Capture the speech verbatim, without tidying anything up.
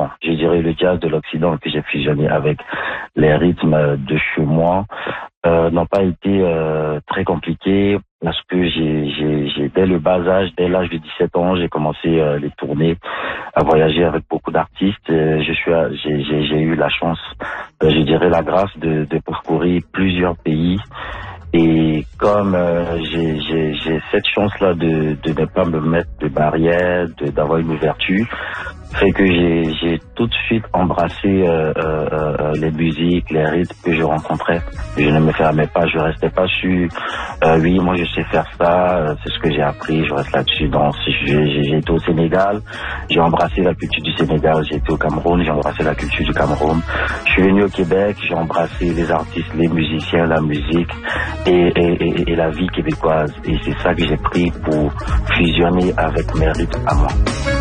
bon, je dirais le jazz de l'Occident que j'ai fusionné avec les rythmes de chez moi, euh, n'ont pas été euh, très compliqués parce que j'ai, j'ai, j'ai, dès le bas âge, dès l'âge de dix-sept ans, j'ai commencé euh, les tournées, à voyager avec beaucoup d'artistes. Euh, je suis, à, j'ai, j'ai, j'ai eu la chance, euh, je dirais la grâce de, de parcourir plusieurs pays. Et comme euh, j'ai, j'ai, j'ai cette chance-là de, de ne pas me mettre de barrières, de, d'avoir une ouverture, fait que j'ai, j'ai tout de suite embrassé euh, euh, euh, les musiques, les rythmes que je rencontrais. Je ne me fermais pas, je restais pas sur euh, oui, moi je sais faire ça, euh, c'est ce que j'ai appris, je reste là-dessus. Donc si j'ai, j'ai, j'ai été au Sénégal, j'ai embrassé la culture du Sénégal, j'ai été au Cameroun, j'ai embrassé la culture du Cameroun. Je suis venu au Québec, j'ai embrassé les artistes, les musiciens, la musique et, et, et, et la vie québécoise. Et c'est ça que j'ai pris pour fusionner avec mes rythmes à moi.